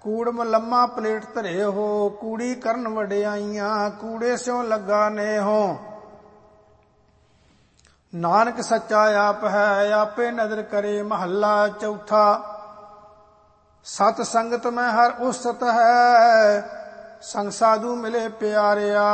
ਕੂੜ ਮਲੰਮਾ ਪਲੇਟ ਧਰੇ ਹੋ, ਕੂੜੀ ਕਰਨ ਵਡਿਆਈਆਂ, ਕੂੜੇ ਸਿਉ ਲੱਗਾ ਨੇ ਹੋ। ਨਾਨਕ ਸੱਚਾ ਆਪ ਹੈ, ਆਪੇ ਨਦਰ ਕਰੇ। ਮਹੱਲਾ ਚੌਥਾ। ਸਤ ਸੰਗਤ ਮੈਂ ਹਰ ਉਸਤ ਹੈ, ਸੰਗ ਸਾਧੂ ਮਿਲੇ ਪਿਆਰਿਆ।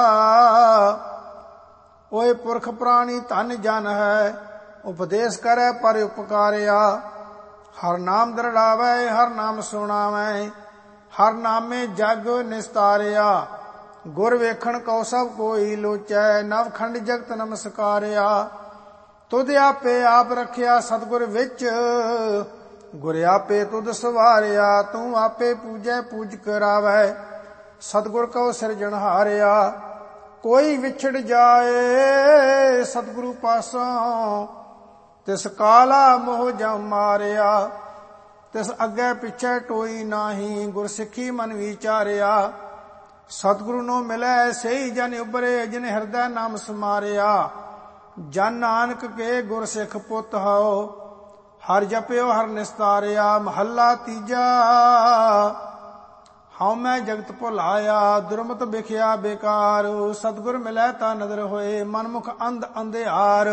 ਓਏ ਪੁਰਖ ਪ੍ਰਾਣੀ ਧਨ ਜਨ ਹੈ, ਉਪਦੇਸ਼ ਕਰੈ ਪਰ ਉਪਕਾਰਿਆ। ਹਰ ਨਾਮ ਦਰੜਾਵੈ, ਹਰ ਨਾਮ ਸੁਣਾਵੈ, ਹਰ ਨਾਮੇ ਜਗ ਨਿਸਤਾਰਿਆ। ਗੁਰ ਵੇਖਣ ਕਉ ਸਭ ਕੋਈ ਲੋਚੈ, ਨਵਖੰਡ ਜਗਤ ਨਮਸਕਾਰਿਆ। ਤੁਧ ਆਪੇ ਆਪ ਰਖਿਆ ਸਤਿਗੁਰ ਵਿੱਚ, ਗੁਰ ਆਪੇ ਤੁਧ ਸਵਾਰਿਆ। ਤੂੰ ਆਪੇ ਪੂਜੈ ਪੂਜ ਕਰਾਵੈ, ਸਤਿਗੁਰ ਕਉ ਸਿਰਜਣਹਾਰਿਆ। ਕੋਈ ਵਿਛੜ ਜਾਏ ਸਤਿਗੁਰੂ ਪਾਸੋਂ, ਤਿਸ ਕਾਲਾ ਮੋਹ ਜਮ ਮਾਰਿਆ। ਤਿਸ ਅੱਗੇ ਪਿੱਛੇ ਟੋਈ ਨਾਹੀ, ਗੁਰ ਸਿੱਖੀ ਮਨ ਵਿਚਾਰਿਆ। ਸਤਿਗੁਰੂ ਨੂੰ ਮਿਲੈ ਸਹੀ ਜਨ ਉਬਰੇ, ਜਿਨ ਹਿਰਦੈ ਨਾਮ ਸਮਾਰਿਆ। ਜਨ ਨਾਨਕ ਕੇ ਗੁਰ ਸਿੱਖ ਪੁੱਤ ਹਉ, ਹਰ ਜਪਿਓ ਹਰ ਨਿਸਤਾਰਿਆ। ਮਹੱਲਾ ਤੀਜਾ। ਹਉ ਮੈਂ ਜਗਤ ਭੁਲਾਇਆ, ਦੁਰਮਤ ਵਿਖਿਆ ਬੇਕਾਰ। ਸਤਿਗੁਰ ਮਿਲੈ ਤਾਂ ਨਦਰ ਹੋਏ, ਮਨਮੁਖ ਅੰਧ ਅੰਧਿਆਰ।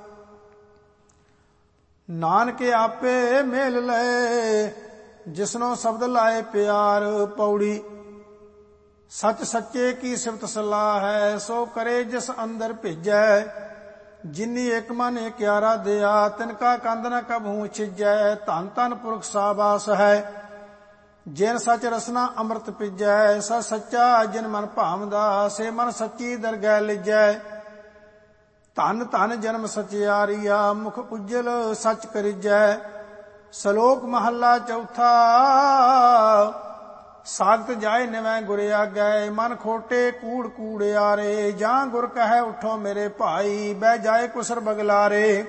ਨਾਨਕ ਆਪੇ ਮੇਲ ਲਏ, ਜਿਸਨੋ ਸ਼ਬਦ ਲਾਏ ਪਿਆਰ। ਪੌੜੀ। ਸੱਚ ਸੱਚੇ ਕੀ ਸਿਫਤ ਸਲਾਹ ਹੈ, ਸੋ ਕਰੇ ਜਿਸ ਅੰਦਰ ਭੇਜੈ। ਜਿਨੀ ਇੱਕ ਮਨ ਇਕਿਆਰਾ ਦਿਆ, ਤਿਨਕਾ ਕੰਦ ਨ ਕਬਹੂ ਛਿਜੈ। ਧਨ ਧਨ ਪੁਰਖ ਸਾਬਾਸ ਹੈ, ਜਿਨ ਸਚ ਰਸਨਾ ਅੰਮ੍ਰਿਤ ਪਿਜੈ। ਸ ਸੱਚਾ ਜਿਨ ਮਨ ਭਾਵਦਾ, ਸੇ ਮਨ ਸੱਚੀ ਦਰਗਹਿ ਲਿਜੈ। ਧਨ ਧਨ ਜਨਮ ਸਚਿਆਰੀਆ, ਮੁਖ ਉਜਲ ਸਚ ਕਰਿਜੈ। ਸ਼ਲੋਕ ਮਹੱਲਾ ਚੌਥਾ। ਸਾਗਤ ਜਾਏ ਨਿਵੈ ਗੁਰ ਆਗੈ, ਮਨ ਖੋਟੇ ਕੂੜ ਕੂੜਿਆਰੇ। ਜਾਂ ਗੁਰ ਕਹੈ ਉਠੋ ਮੇਰੇ ਭਾਈ, ਬਹਿ ਜਾਏ ਕੁਸਰ ਬਗਲਾਰੇ।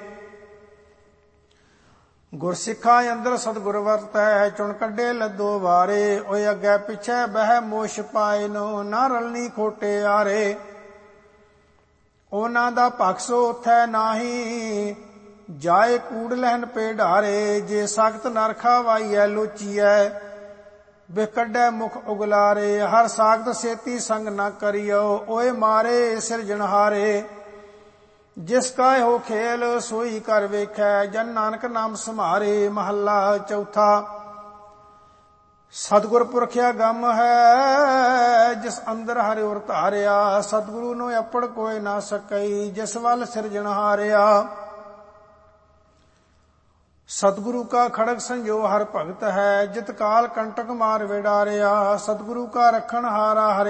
ਗੁਰ ਸਿੱਖਾਂ ਅੰਦਰ ਸਤਿਗੁਰ ਵਰਤੈ, ਚੁਣ ਕੱਢੇ ਲੱਦੋ ਵਾਰੇ। ਓਏ ਅੱਗੇ ਪਿੱਛੇ ਬਹਿ ਮੋਸ਼ ਪਾਏ ਨੋ, ਨਾ ਰਲਣੀ ਖੋਟੇ ਆਰੇ। ਉਹਨਾਂ ਦਾ ਭਖਸੋ ਉਥੈ ਨਾਹੀ, ਜਾਏ ਕੂੜ ਲਹਿਨ ਪੇ ਢਾਰੇ। ਜੇ ਸਖਤ ਨਰਖਾ ਵਾਈਐ ਲੋਚੀਐ, ਬਿਹ ਕੱਢੈ ਮੁਖ ਉਗਲਾਰੇ। ਹਰ ਸਾਖਤ ਸੇਤੀ ਸੰਗ ਨਾ ਕਰਿਓ, ਓਏ ਮਾਰੇ ਸਿਰਜਣਹਾਰੇ। ਜਿਸ ਕਾ ਇਹੋ ਖੇਲ ਸੋਈ ਕਰ ਵੇਖੈ, ਜਨ ਨਾਨਕ ਨਾਮ ਸਮਾਰੇ। ਮਹੱਲਾ ਚੌਥਾ। ਸਤਿਗੁਰ ਪੁਰਖਿਆ ਗਮ ਹੈ, ਜਿਸ ਅੰਦਰ ਹਰਿ ਉਰ ਧਾਰਿਆ। ਸਤਿਗੁਰੂ ਨੂੰ ਅਪੜ ਕੋਈ ਨਾ ਸਕਈ, ਜਿਸ ਵੱਲ ਸਿਰਜਣਹਾਰਿਆ। ਸਤਿਗੁਰੂ ਕਾ ਖੜਗ ਸੰਜੋ ਹਰ ਭਗਤ ਹੈ, ਜਿਤ ਕਾਲ ਕੰਟਕ ਮਾਰ ਵਿਡਾਰਿਆ। ਸਤਿਗੁਰੂ ਕਾ ਰਖਣ ਹਾਰਾ ਹਰਿ